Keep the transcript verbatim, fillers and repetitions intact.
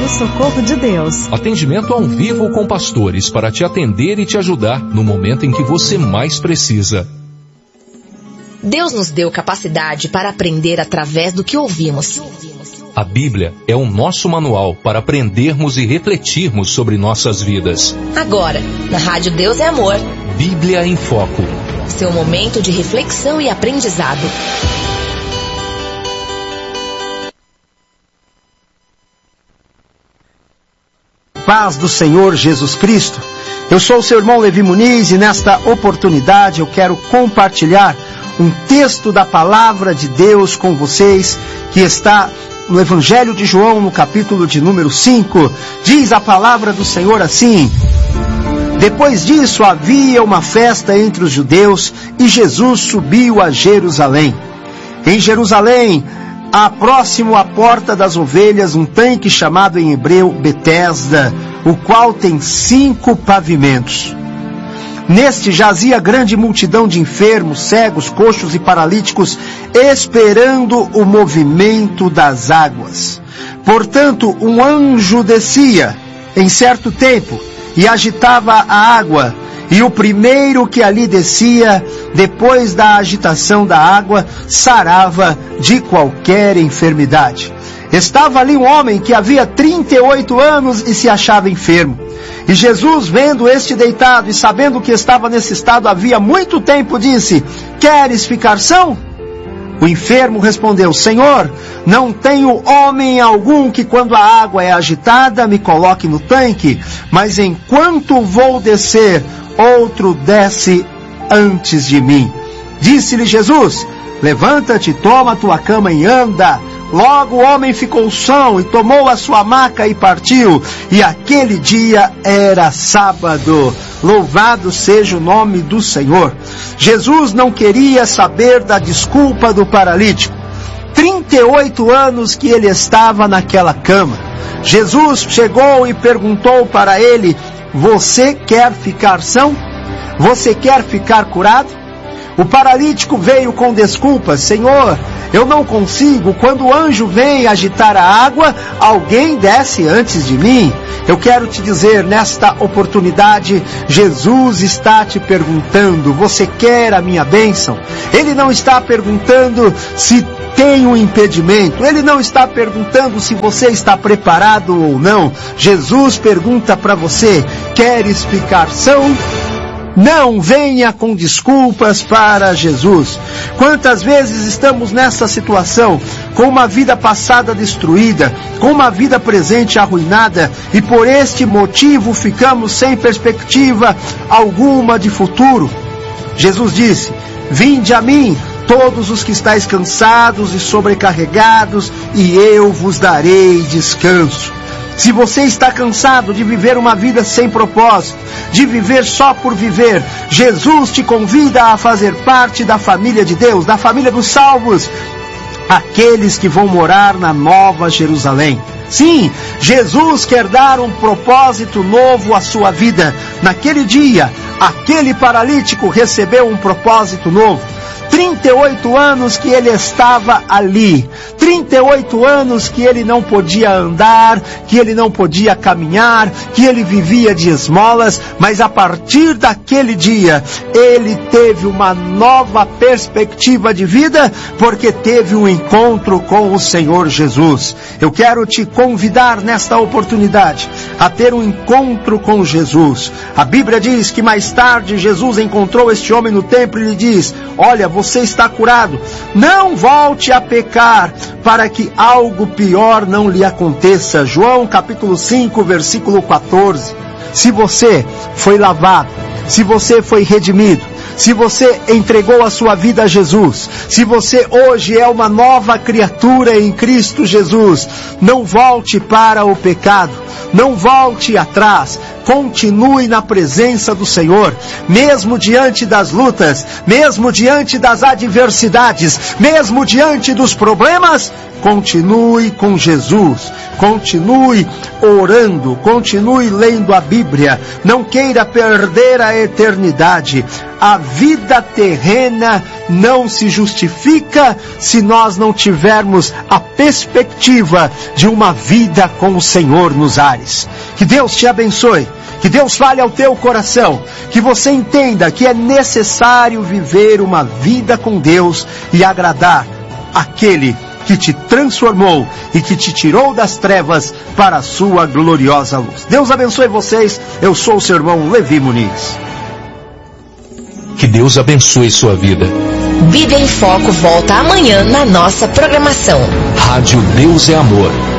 do Socorro de Deus. Atendimento ao vivo com pastores para te atender e te ajudar no momento em que você mais precisa. Deus nos deu capacidade para aprender através do que ouvimos. A Bíblia é o nosso manual para aprendermos e refletirmos sobre nossas vidas. Agora, na Rádio Deus é Amor. Bíblia em Foco. Seu momento de reflexão e aprendizado. Paz do Senhor Jesus Cristo. Eu sou o seu irmão Levi Muniz e nesta oportunidade eu quero compartilhar um texto da Palavra de Deus com vocês, que está no Evangelho de João, no capítulo de número cinco. Diz a Palavra do Senhor assim: depois disso havia uma festa entre os judeus e Jesus subiu a Jerusalém. Em Jerusalém, há próximo à porta das ovelhas um tanque chamado em hebreu Betesda, o qual tem cinco pavimentos. Neste jazia grande multidão de enfermos, cegos, coxos e paralíticos, esperando o movimento das águas. Portanto, um anjo descia em certo tempo e agitava a água, e o primeiro que ali descia, depois da agitação da água, sarava de qualquer enfermidade. Estava ali um homem que havia trinta e oito anos e se achava enfermo. E Jesus, vendo este deitado e sabendo que estava nesse estado havia muito tempo, disse: queres ficar são? O enfermo respondeu: Senhor, não tenho homem algum que quando a água é agitada me coloque no tanque, mas enquanto vou descer, outro desce antes de mim. Disse-lhe Jesus: levanta-te, toma a tua cama e anda. Logo o homem ficou são e tomou a sua maca e partiu. E aquele dia era sábado. Louvado seja o nome do Senhor. Jesus não queria saber da desculpa do paralítico. trinta e oito anos que ele estava naquela cama. Jesus chegou e perguntou para ele: você quer ficar são? Você quer ficar curado? O paralítico veio com desculpas: Senhor, eu não consigo, quando o anjo vem agitar a água, alguém desce antes de mim. Eu quero te dizer, nesta oportunidade, Jesus está te perguntando: você quer a minha bênção? Ele não está perguntando se tem um impedimento, ele não está perguntando se você está preparado ou não. Jesus pergunta para você: queres ficar são? Não venha com desculpas para Jesus. Quantas vezes estamos nessa situação, com uma vida passada destruída, com uma vida presente arruinada, e por este motivo ficamos sem perspectiva alguma de futuro. Jesus disse: vinde a mim, todos os que estáis cansados e sobrecarregados, e eu vos darei descanso. Se você está cansado de viver uma vida sem propósito, de viver só por viver, Jesus te convida a fazer parte da família de Deus, da família dos salvos, aqueles que vão morar na Nova Jerusalém. Sim, Jesus quer dar um propósito novo à sua vida. Naquele dia, aquele paralítico recebeu um propósito novo. trinta e oito anos que ele estava ali, trinta e oito anos que ele não podia andar, que ele não podia caminhar, que ele vivia de esmolas, mas a partir daquele dia, ele teve uma nova perspectiva de vida, porque teve um encontro com o Senhor Jesus. Eu quero te convidar nesta oportunidade a ter um encontro com Jesus. A Bíblia diz que mais tarde Jesus encontrou este homem no templo e lhe diz: olha, você está curado, não volte a pecar, para que algo pior não lhe aconteça. João capítulo cinco, versículo quatorze. Se você foi lavado, se você foi redimido, se você entregou a sua vida a Jesus, se você hoje é uma nova criatura em Cristo Jesus, não volte para o pecado, não volte atrás, continue na presença do Senhor, mesmo diante das lutas, mesmo diante das adversidades, mesmo diante dos problemas, continue com Jesus, continue orando, continue lendo a Bíblia, não queira perder a eternidade. A vida terrena não se justifica se nós não tivermos a perspectiva de uma vida com o Senhor nos ares. Que Deus te abençoe, que Deus fale ao teu coração, que você entenda que é necessário viver uma vida com Deus e agradar aquele que te transformou e que te tirou das trevas para a sua gloriosa luz. Deus abençoe vocês. Eu sou o seu irmão Levi Muniz. Que Deus abençoe sua vida. Bíblia em Foco volta amanhã na nossa programação. Rádio Deus é Amor.